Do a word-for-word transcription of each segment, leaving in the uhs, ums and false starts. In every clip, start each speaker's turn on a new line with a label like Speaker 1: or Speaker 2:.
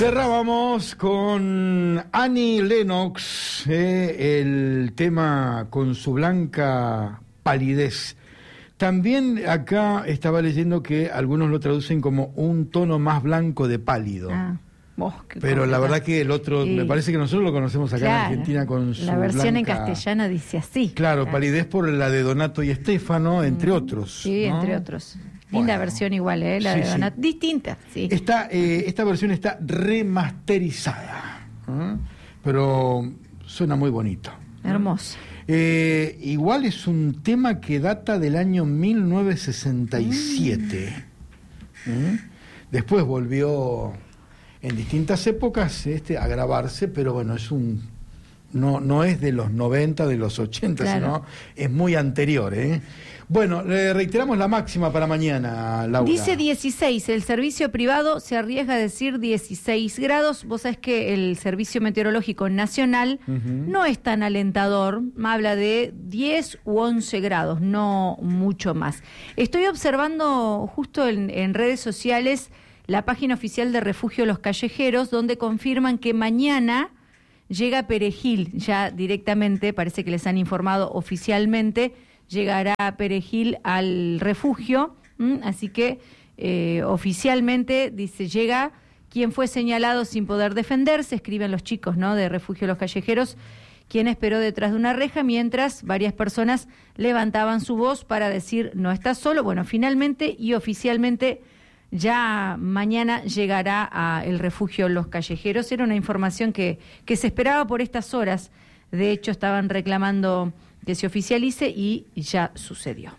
Speaker 1: Cerrábamos con Annie Lennox, eh, el tema Con su blanca palidez. También acá estaba leyendo que algunos lo traducen como un tono más blanco de pálido. Ah. Oh, pero la verdad que el otro, sí. Me parece que nosotros lo conocemos acá, claro, en Argentina con su
Speaker 2: la versión
Speaker 1: blanca,
Speaker 2: en castellano dice así.
Speaker 1: Claro, claro, palidez por la de Donato y Estefano, entre mm, otros.
Speaker 2: Sí,
Speaker 1: ¿no?
Speaker 2: entre otros. Linda bueno, versión igual, ¿eh? La sí, de Donato. Sí. Distinta, sí.
Speaker 1: Esta, eh, esta versión está remasterizada, ¿eh? Pero suena muy bonito.
Speaker 2: Hermoso.
Speaker 1: Eh, igual es un tema que data del año mil novecientos sesenta y siete. Mm. ¿Eh? Después volvió en distintas épocas este, a grabarse, pero bueno, es un no no es de los noventa, de los ochenta, claro, sino es muy anterior, ¿eh? Bueno, le reiteramos la máxima para mañana, Laura.
Speaker 2: Dice dieciséis, el servicio privado se arriesga a decir dieciséis grados. Vos sabés que el Servicio Meteorológico Nacional uh-huh. no es tan alentador, habla de diez u once grados, no mucho más. Estoy observando justo en, en redes sociales la página oficial de Refugio Los Callejeros, donde confirman que mañana llega Perejil, ya directamente, parece que les han informado oficialmente, llegará Perejil al refugio, ¿m? Así que eh, oficialmente dice, llega quien fue señalado sin poder defenderse, escriben los chicos, ¿no?, de Refugio Los Callejeros, quien esperó detrás de una reja mientras varias personas levantaban su voz para decir no está solo. Bueno, finalmente y oficialmente ya mañana llegará a el refugio Los Callejeros. Era una información que, que se esperaba por estas horas. De hecho, estaban reclamando que se oficialice y ya sucedió.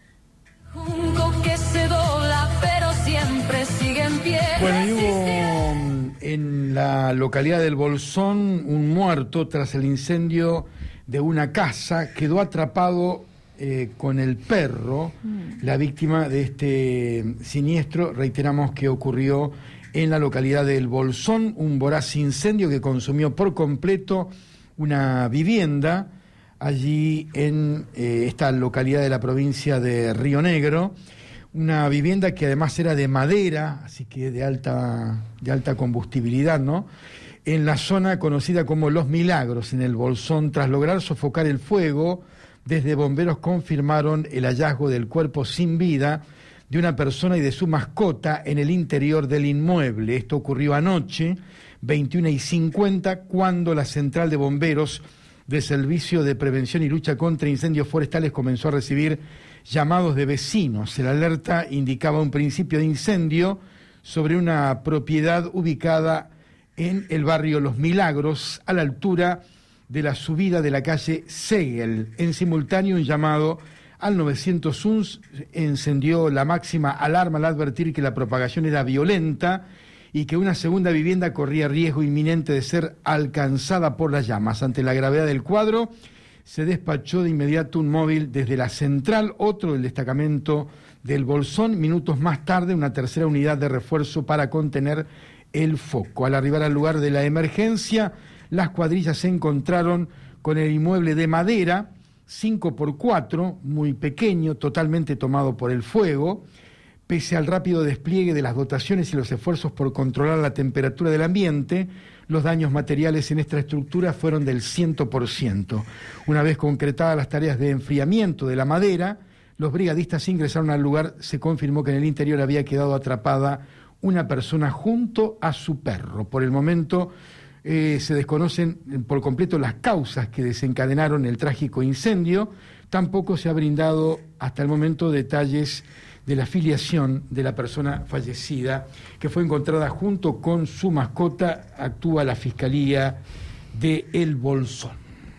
Speaker 3: Junco que se dobla, pero siempre sigue en pie.
Speaker 1: Bueno, y hubo en la localidad del Bolsón un muerto tras el incendio de una casa. Quedó atrapado Eh, con el perro, mm. la víctima de este siniestro, reiteramos que ocurrió en la localidad del Bolsón, un voraz incendio que consumió por completo una vivienda allí en eh, esta localidad de la provincia de Río Negro, una vivienda que además era de madera, así que de alta, de alta combustibilidad, ¿no?, en la zona conocida como Los Milagros, en el Bolsón. Tras lograr sofocar el fuego, desde bomberos confirmaron el hallazgo del cuerpo sin vida de una persona y de su mascota en el interior del inmueble. Esto ocurrió anoche, veintiuna y cincuenta, cuando la central de bomberos del Servicio de Prevención y Lucha contra Incendios Forestales comenzó a recibir llamados de vecinos. El alerta indicaba un principio de incendio sobre una propiedad ubicada en el barrio Los Milagros, a la altura de la subida de la calle Segel. En simultáneo, un llamado al nueve uno uno encendió la máxima alarma al advertir que la propagación era violenta y que una segunda vivienda corría riesgo inminente de ser alcanzada por las llamas. Ante la gravedad del cuadro, se despachó de inmediato un móvil desde la central, otro del destacamento del Bolsón. Minutos más tarde, una tercera unidad de refuerzo para contener el foco. Al arribar al lugar de la emergencia, las cuadrillas se encontraron con el inmueble de madera, cinco por cuatro, muy pequeño, totalmente tomado por el fuego. Pese al rápido despliegue de las dotaciones y los esfuerzos por controlar la temperatura del ambiente, los daños materiales en esta estructura fueron del cien por ciento. Una vez concretadas las tareas de enfriamiento de la madera, los brigadistas ingresaron al lugar. Se confirmó que en el interior había quedado atrapada una persona junto a su perro. Por el momento, Eh, se desconocen por completo las causas que desencadenaron el trágico incendio. Tampoco se ha brindado hasta el momento detalles de la filiación de la persona fallecida, que fue encontrada junto con su mascota. Actúa la Fiscalía de El Bolsón.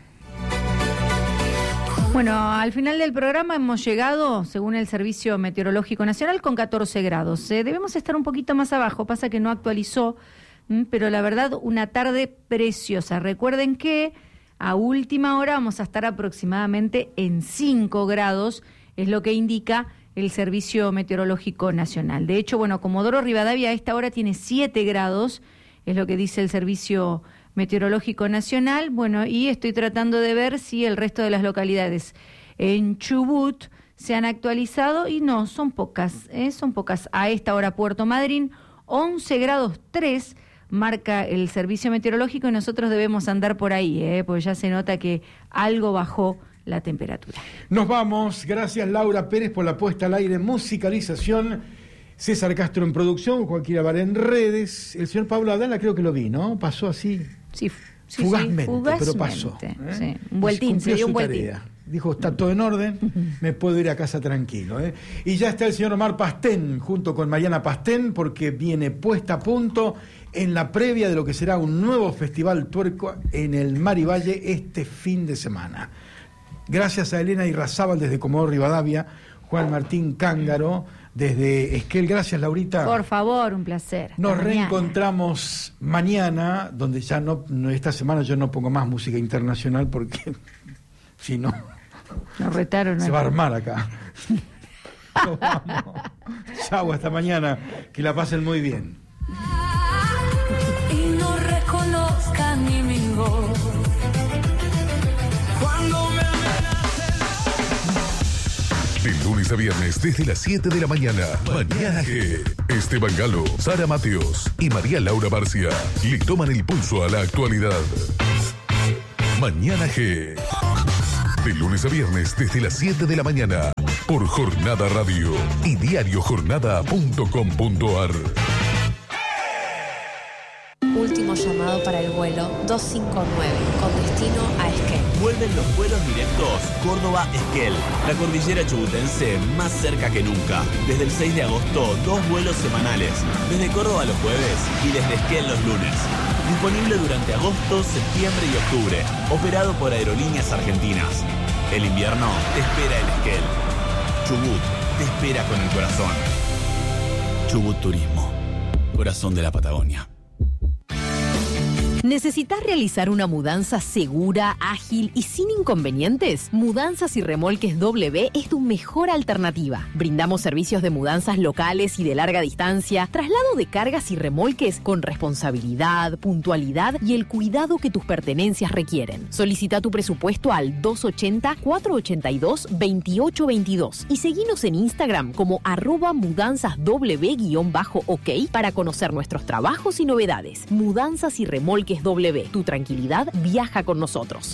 Speaker 2: Bueno, al final del programa hemos llegado, según el Servicio Meteorológico Nacional, con catorce grados. Eh, debemos estar un poquito más abajo, pasa que no actualizó, pero la verdad, una tarde preciosa. Recuerden que a última hora vamos a estar aproximadamente en cinco grados, es lo que indica el Servicio Meteorológico Nacional. De hecho, bueno, Comodoro Rivadavia a esta hora tiene siete grados, es lo que dice el Servicio Meteorológico Nacional. Bueno, y estoy tratando de ver si el resto de las localidades en Chubut se han actualizado, y no, son pocas, ¿eh? son pocas. A esta hora Puerto Madryn, once grados tres, marca el servicio meteorológico y nosotros debemos andar por ahí, ¿eh? Porque ya se nota que algo bajó la temperatura.
Speaker 1: Nos vamos. Gracias, Laura Pérez, por la puesta al aire, musicalización. César Castro en producción, Joaquín Abar en redes. El señor Pablo Adala creo que lo vi, ¿no? Pasó así.
Speaker 2: Sí, sí,
Speaker 1: fugazmente,
Speaker 2: sí, fugazmente,
Speaker 1: pero pasó. ¿eh?
Speaker 2: Sí. Un vueltín, se dio un vueltín. Tarea.
Speaker 1: Dijo, está todo en orden, me puedo ir a casa tranquilo. ¿eh? Y ya está el señor Omar Pastén, junto con Mariana Pastén, porque viene puesta a punto en la previa de lo que será un nuevo festival tuerco en el Marivalle este fin de semana. Gracias a Elena Irrazábal desde Comodoro Rivadavia, Juan Martín Cángaro desde Esquel. Gracias, Laurita.
Speaker 2: Por favor, un placer.
Speaker 1: Nos
Speaker 2: Hasta
Speaker 1: reencontramos mañana. mañana, donde ya no, no, esta semana yo no pongo más música internacional porque si no...
Speaker 2: Nos retaron.
Speaker 1: Se va a armar acá. Nos vamos. Chau, hasta mañana. Que la pasen muy bien.
Speaker 3: Y no reconozcan ni mi voz. Cuando me
Speaker 4: De lunes a viernes desde las siete de la mañana. Mañana G. Esteban Galo, Sara Mateos y María Laura Barcia le toman el pulso a la actualidad. Mañana G. De lunes a viernes desde las siete de la mañana por Jornada Radio y diario jornada punto com punto ar.
Speaker 5: Último llamado para el vuelo dos cinco nueve con destino a Esquel.
Speaker 6: Vuelven los vuelos directos Córdoba-Esquel. La cordillera chubutense más cerca que nunca. Desde el seis de agosto, dos vuelos semanales. Desde Córdoba los jueves y desde Esquel los lunes. Disponible durante agosto, septiembre y octubre. Operado por Aerolíneas Argentinas. El invierno te espera en Esquel. Chubut te espera con el corazón. Chubut Turismo. Corazón de la Patagonia.
Speaker 7: ¿Necesitas realizar una mudanza segura, ágil y sin inconvenientes? Mudanzas y Remolques W es tu mejor alternativa. Brindamos servicios de mudanzas locales y de larga distancia, traslado de cargas y remolques con responsabilidad, puntualidad y el cuidado que tus pertenencias requieren. Solicita tu presupuesto al dos ochenta, cuatrocientos ochenta y dos, veintiocho veintidós y seguinos en Instagram como arroba mudanzasw-ok para conocer nuestros trabajos y novedades. Mudanzas y Remolques W. Tu tranquilidad viaja con nosotros.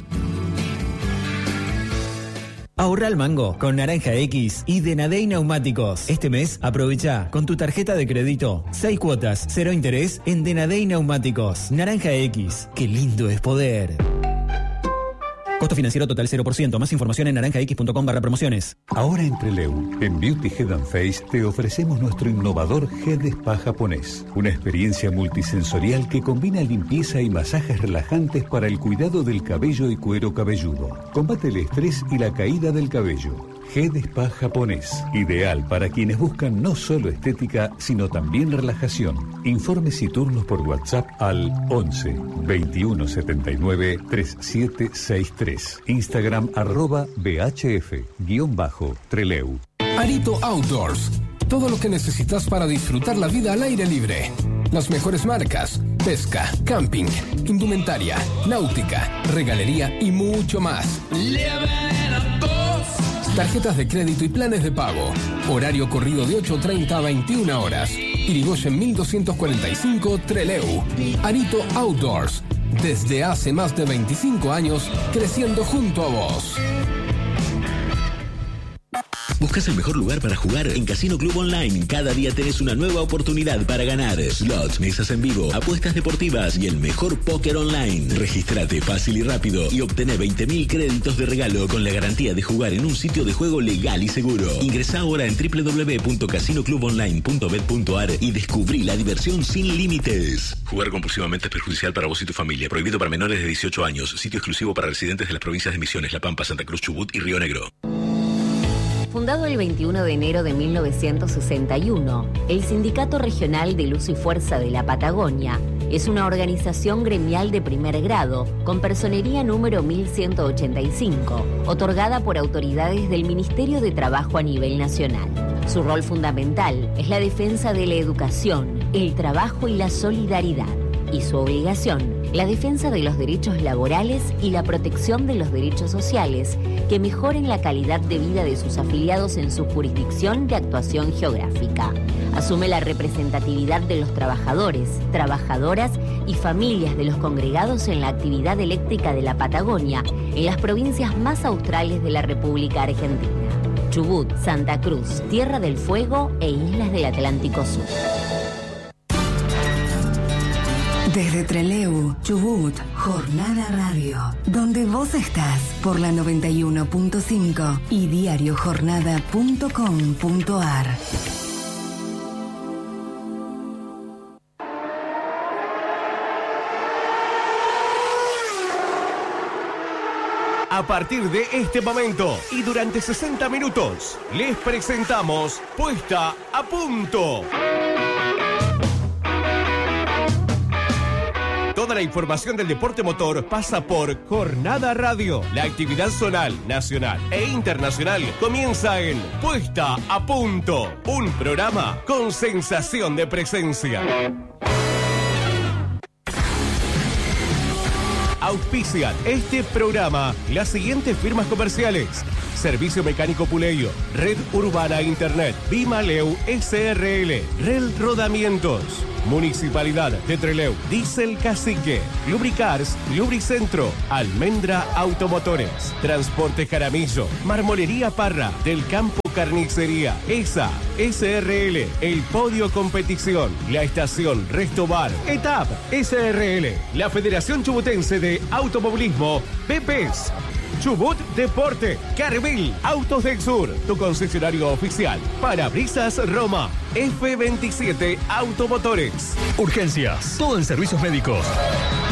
Speaker 8: Ahorra al mango con Naranja X y Denadey Neumáticos. Este mes aprovecha con tu tarjeta de crédito seis cuotas, cero interés en Denadey Neumáticos. Naranja X, qué lindo es poder. Costo financiero total cero por ciento. Más información en naranja x punto com barra promociones.
Speaker 9: Ahora en Trelew, en Beauty Head and Face, te ofrecemos nuestro innovador Head Spa japonés. Una experiencia multisensorial que combina limpieza y masajes relajantes para el cuidado del cabello y cuero cabelludo. Combate el estrés y la caída del cabello. Head Spa japonés, ideal para quienes buscan no solo estética, sino también relajación. Informes y turnos por WhatsApp al once, veintiuno setenta y nueve, treinta y siete sesenta y tres. Instagram arroba bhf, guión bajo, Treleu.
Speaker 10: Arito Outdoors. Todo lo que necesitas para disfrutar la vida al aire libre. Las mejores marcas, pesca, camping, indumentaria, náutica, regalería y mucho más. Tarjetas de crédito y planes de pago. Horario corrido de ocho treinta a veintiuna horas. Irigoyen mil doscientos cuarenta y cinco, Trelew. Arito Outdoors. Desde hace más de veinticinco años, creciendo junto a vos.
Speaker 11: ¿Buscas el mejor lugar para jugar? En Casino Club Online, cada día tenés una nueva oportunidad para ganar. Slots, mesas en vivo, apuestas deportivas y el mejor póker online. Regístrate fácil y rápido y obtené veinte mil créditos de regalo con la garantía de jugar en un sitio de juego legal y seguro. Ingresá ahora en doble u doble u doble u punto casino club online punto bet punto ar y descubrí la diversión sin límites. Jugar compulsivamente es perjudicial para vos y tu familia. Prohibido para menores de dieciocho años. Sitio exclusivo para residentes de las provincias de Misiones, La Pampa, Santa Cruz, Chubut y Río Negro.
Speaker 7: Fundado el veintiuno de enero de mil novecientos sesenta y uno, el Sindicato Regional de Luz y Fuerza de la Patagonia es una organización gremial de primer grado con personería número mil ciento ochenta y cinco, otorgada por autoridades del Ministerio de Trabajo a nivel nacional. Su rol fundamental es la defensa de la educación, el trabajo y la solidaridad, y su obligación
Speaker 12: la defensa de los derechos laborales y la protección de los derechos sociales que mejoren la calidad de vida de sus afiliados en su jurisdicción de actuación geográfica. Asume la representatividad de los trabajadores, trabajadoras y familias de los congregados en la actividad eléctrica de la Patagonia, en las provincias más australes de la República Argentina: Chubut, Santa Cruz, Tierra del Fuego e Islas del Atlántico Sur.
Speaker 13: Desde Trelew, Chubut, Jornada Radio, donde vos estás, por la noventa y uno punto cinco y diario jornada punto com punto a r.
Speaker 14: A partir de este momento y durante sesenta minutos, les presentamos Puesta a Punto. Toda la información del deporte motor pasa por Jornada Radio. La actividad zonal, nacional e internacional comienza en Puesta a Punto, un programa con sensación de presencia. Auspician este programa las siguientes firmas comerciales: Servicio Mecánico Puleyo, Red Urbana Internet, Bimaleu S R L, Rel Rodamientos, Municipalidad de Trelew, Diesel Cacique, Lubricars, Lubricentro, Almendra Automotores, Transporte Jaramillo, Marmolería Parra, Del Campo Carnicería, E S A, S R L, El Podio Competición, La Estación Resto Bar, E T A P, S R L, la Federación Chubutense de Automovilismo, B P E S, Chubut Deporte, Carvil, Autos del Sur, tu concesionario oficial, Parabrisas Roma, F veintisiete Automotores.
Speaker 15: Urgencias, todo en servicios médicos.